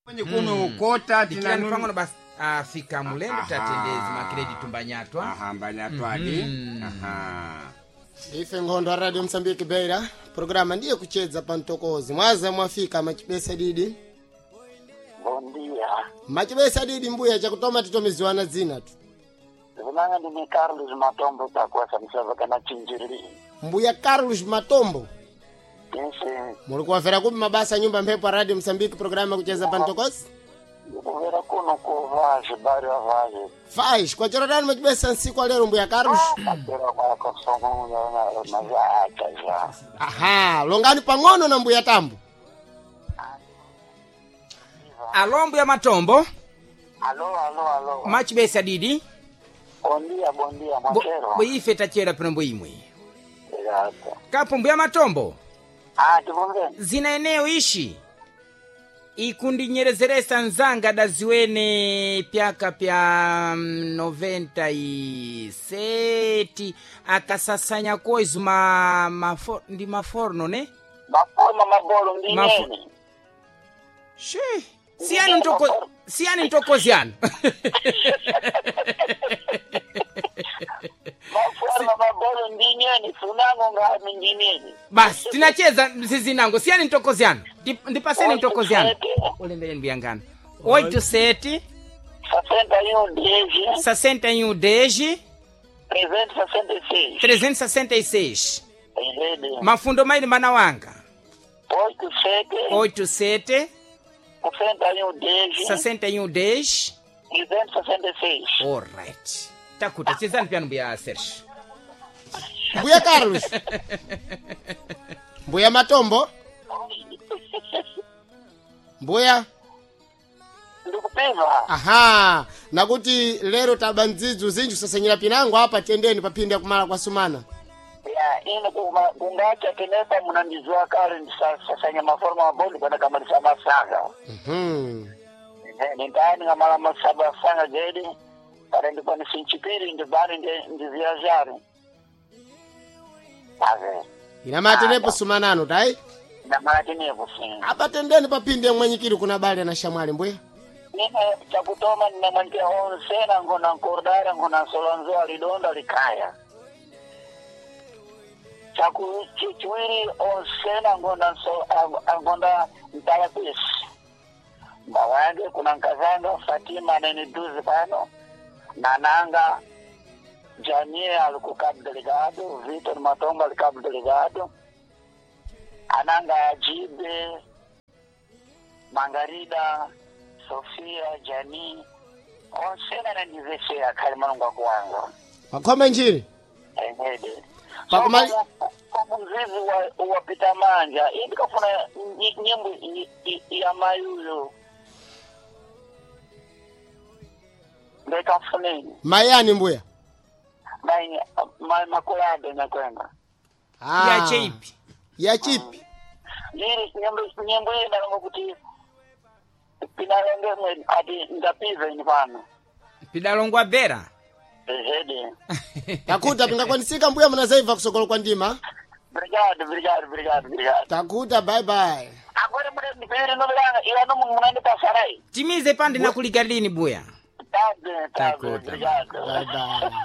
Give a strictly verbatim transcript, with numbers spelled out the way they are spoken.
Kwenye kuno kota tina nupango basi afika mulendo tatendezi makiredi tumbanyatwa. Aha, mbanyatwa adi. Aha. Ife ngondo wa Radio Msambiki Beira. Programa ndiye kucheza pantokozi. Mwaza mwafika machibesa didi. Bondia. Machibesa didi mbuya cha kutoma titomeziwana zina tu. Zunanga ni Carlos Matombo takuwa samsava kana chinjiri. Mbuya Carlos Matombo. Yes. Mulikuwa fera kubi mabasa nyumba mpepo Radio Msambiki programa kucheza pantokozi. Vera kuno ko vaje bari vaje. Faish kwa chorodani machibesa nsiku wa lero mbuya Carlos. Vera kwa kosomo na na za. Aha, longani pangono na mbuya Tambo. Alombo ya Matombo. Alo alo alo. Machibesa didi. Bondia bondia mwachero. Bo ife tachera pano imwe. Yako. Kapo mbuya Matombo. Ah, tubonge. Zina eneo ishi. Ikundi nyerezeresa nzanga daziwene pyaka pya noventa y sete akasasanya koizu ma mafor, ndi maforno ne? Maforno mabolo ndi nini? Shi, siani mtoko, siani mtoko ziano. Maforno mabolo ndi nini? Sunango nga minginini. Bas, tinacheza zizinango, siani mtoko ziano. Ndipaseni mtoko ziano. Olembele nbiangana. oito sete sessenta e um dez sessenta e um dez trezentos e sessenta e seis trezentos e sessenta e seis. Entendi. Mafundo maili mana wanga. oito sete oito sete sessenta e um dez sessenta e um dez trezentos e sessenta e seis. Alright. Takuta chezani pia mbuya Serge. Mbuya Carlos. Mbuya Matombo. Mbuya. Ndikupiva. Aha, nakuti lero tabanzizu zinju sasenyira pinango hapa tendeni papindi ya kumala kwa sumana. Ya, ino kungacha kenepa munandizwa kare sasanya maforma maboli kwa nakamalisa masaga. Mhm. Nintani ngamala masaba sanga jedi. Para ndipo nisinchipiri ndibani ndiziazari. Ave. Ina matenepo sumanano tai? Na maratenepo sing. Hapa tendeni papindi ya mwenyekiri kuna bali na shamwali mbuya. Nina chakutoma nina mwantia onsena ngona nkordara ngona solonzo alidonda likaya. Chaku chichwiri onsena ngona so ngona mtalapisi. Bawange kuna nkazanga Fatima nene duzi pano. Nananga Jamie alikukabu delegado, Vitor Matombo alikabu delegado. Ananga Ajibe, Mangarida, Sofia, Jani, onsena na nizeshea kalimanunga kuwanga. Wakome njiri? Engede. Pakumali... So, kwa mzizi wa, wa pita manja, hindi kafuna nyembu ya mayuyo. Ndeka mfuneni. Mayani mbuya? Mayi, mayi makulade na kwenda. Ah. Ya chipi. Ya chipi. Liri nyembu nyembu ina ngo kuti pinalenge mwe ati ndapiza inipano. Pidalongwa bera. Ehede. Takuta pingakwanisika mbuya mnazaiva kusokolo kwa ndima. Brigade, brigade, brigade, brigade. Takuta bye bye. Akwere mwe ndipere no bilanga ila no munande pasarai. Timize pande na kuligalini buya. Tabe, tabe, Takuta. brigade. Bye bye.